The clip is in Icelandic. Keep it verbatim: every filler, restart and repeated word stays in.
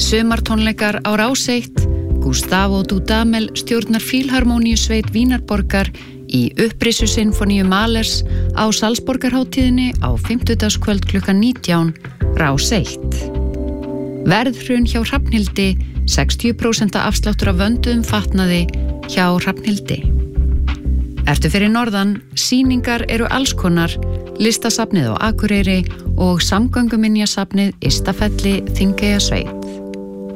Sumartónleikar á Rás eitt. Gustavo Dudamel stjórnar Fílharmóníusveit Vínarborgar í upprisu sinfoníu Mahlers á Salzborgarhátíðinni á fimmtudagskvöld klukkan nítján, Rás eitt. Verðhrun hjá Hrafnhildi, sextíu prósent afsláttur af vönduðum fatnaði hjá Hrafnhildi. Ertu fyrir norðan, sýningar eru allskonar, listasafnið á Akureyri og samgönguminjasafnið Ystafelli Þingeyjasveit.